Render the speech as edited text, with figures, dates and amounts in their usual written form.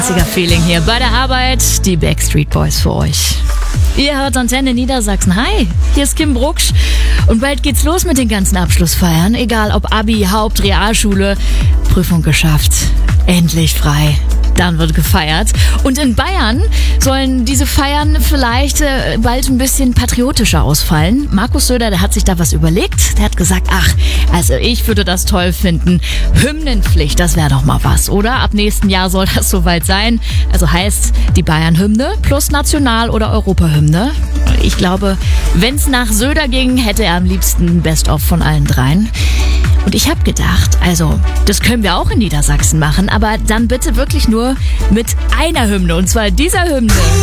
Feeling hier bei der Arbeit, die Backstreet Boys für euch. Ihr hört Antenne Niedersachsen. Hi, hier ist Kim Brucksch. Und bald geht's los mit den ganzen Abschlussfeiern. Egal ob Abi, Haupt-, Realschule, Prüfung geschafft. Endlich frei. Dann wird gefeiert. Und in Bayern sollen diese Feiern vielleicht bald ein bisschen patriotischer ausfallen. Markus Söder, der hat sich da was überlegt. Der hat gesagt, also ich würde das toll finden. Hymnenpflicht, das wäre doch mal was, oder? Ab nächsten Jahr soll das soweit sein. Also heißt die Bayern-Hymne plus National- oder Europahymne. Ich glaube, wenn es nach Söder ging, hätte er am liebsten Best-of von allen dreien. Und ich habe gedacht, also das können wir auch in Niedersachsen machen, aber dann bitte wirklich nur mit einer Hymne, und zwar dieser Hymne.